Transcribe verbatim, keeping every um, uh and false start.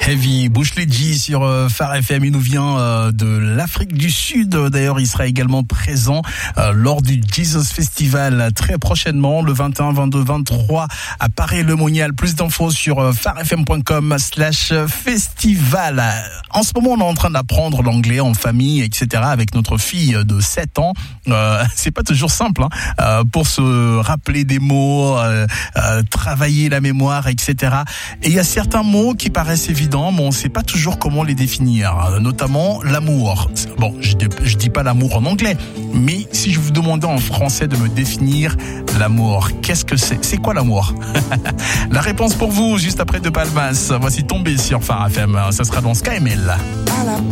Heavy, Bush Leggy sur euh, Phare F M. Il nous vient euh, de l'Afrique du Sud. D'ailleurs, il sera également présent euh, lors du Jesus Festival très prochainement, le vingt et un, vingt-deux, vingt-trois à Paris-le-Monial. Plus d'infos sur euh, pharefm.com slash festival. En ce moment, on est en train d'apprendre l'anglais en famille, et cetera avec notre fille de sept ans. Euh, c'est pas toujours simple hein, euh, pour se rappeler des mots, euh, euh, travailler la mémoire, et cetera. Et il y a certains mots qui paraissent évidents, mais on ne sait pas toujours comment les définir, notamment l'amour. Bon, je dis, je dis pas l'amour en anglais, mais si je vous demandais en français de me définir l'amour, qu'est-ce que c'est ? C'est quoi l'amour ? La réponse pour vous, juste après De Palmas. Voici Tombé sur Phare F M. Ça sera dans Sky M L.